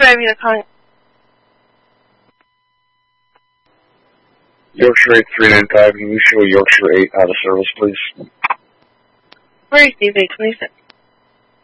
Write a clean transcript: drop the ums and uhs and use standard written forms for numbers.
baby, they're calling. Yorkshire 8395, can you show Yorkshire 8 out of service, please? Where is DB 26?